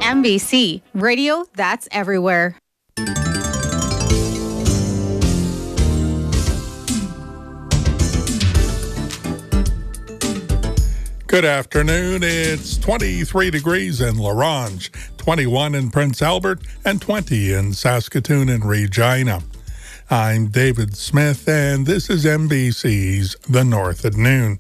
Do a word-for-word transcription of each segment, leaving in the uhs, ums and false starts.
M B C, radio that's everywhere. Good afternoon. It's twenty-three degrees in La Ronge, twenty-one in Prince Albert, and twenty in Saskatoon and Regina. I'm David Smith, and this is M B C's The North at Noon.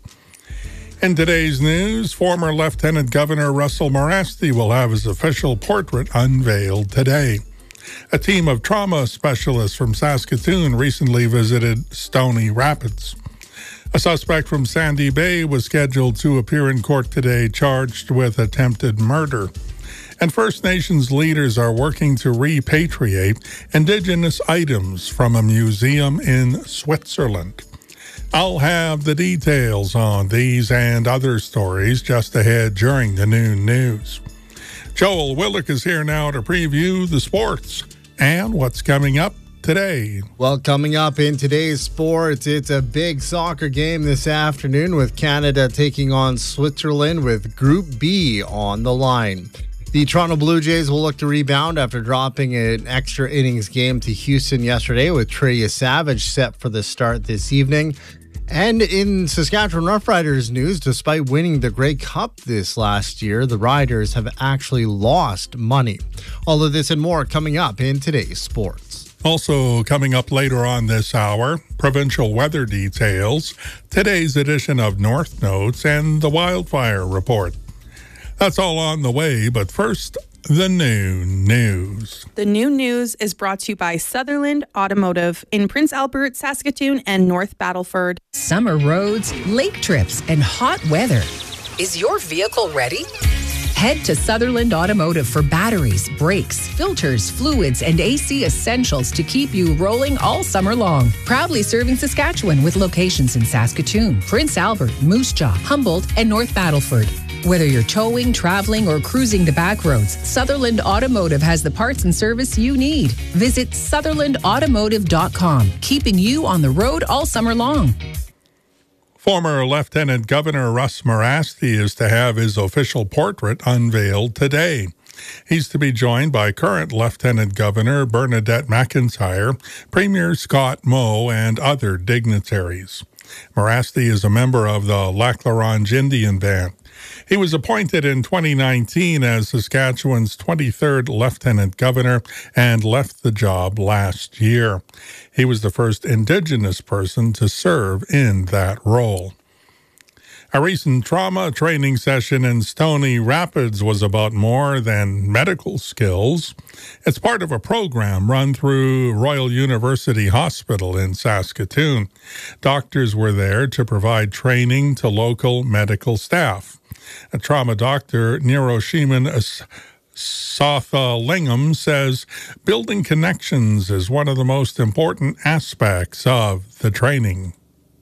In today's news, former Lieutenant Governor Russell Morasty will have his official portrait unveiled today. A team of trauma specialists from Saskatoon recently visited Stony Rapids. A suspect from Sandy Bay was scheduled to appear in court today charged with attempted murder. And First Nations leaders are working to repatriate Indigenous items from a museum in Switzerland. I'll have the details on these and other stories just ahead during the noon news. Joel Willick is here now to preview the sports and what's coming up today. Well, coming up in today's sports, it's a big soccer game this afternoon with Canada taking on Switzerland with Group B on the line. The Toronto Blue Jays will look to rebound after dropping an extra innings game to Houston yesterday with Trey Savage set for the start this evening. And in Saskatchewan Roughriders news, despite winning the Grey Cup this last year, the Riders have actually lost money. All of this and more coming up in today's sports. Also coming up later on this hour, provincial weather details, today's edition of North Notes, and the wildfire report. That's all on the way, but first, the noon news. The noon news is brought to you by Sutherland Automotive in Prince Albert, Saskatoon, and North Battleford. Summer roads, lake trips, and hot weather. Is your vehicle ready? Head to Sutherland Automotive for batteries, brakes, filters, fluids, and A C essentials to keep you rolling all summer long. Proudly serving Saskatchewan with locations in Saskatoon, Prince Albert, Moose Jaw, Humboldt, and North Battleford. Whether you're towing, traveling, or cruising the back roads, Sutherland Automotive has the parts and service you need. Visit Sutherland Automotive dot com, keeping you on the road all summer long. Former Lieutenant Governor Russ Morasty is to have his official portrait unveiled today. He's to be joined by current Lieutenant Governor Bernadette McIntyre, Premier Scott Moe, and other dignitaries. Morasty is a member of the Lac La Ronge Indian Band. He was appointed in twenty nineteen as Saskatchewan's twenty-third Lieutenant Governor and left the job last year. He was the first Indigenous person to serve in that role. A recent trauma training session in Stony Rapids was about more than medical skills. It's part of a program run through Royal University Hospital in Saskatoon. Doctors were there to provide training to local medical staff. A trauma doctor, Neuroshiman Sothalingam, says building connections is one of the most important aspects of the training.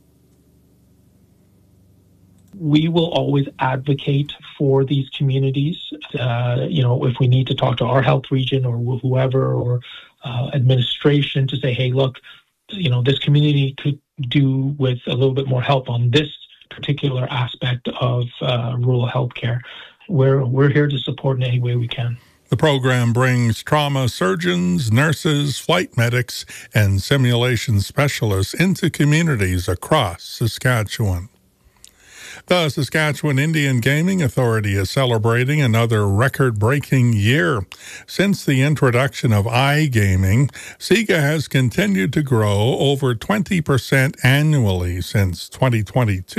We will always advocate for these communities. Uh, you know, if we need to talk to our health region or wh- whoever or uh, administration to say, hey, look, you know, this community could do with a little bit more help on this particular aspect of uh, rural healthcare. We're, we're here to support in any way we can. The program brings trauma surgeons, nurses, flight medics, and simulation specialists into communities across Saskatchewan. The Saskatchewan Indian Gaming Authority is celebrating another record-breaking year. Since the introduction of iGaming, SIGA has continued to grow over twenty percent annually since twenty twenty-two.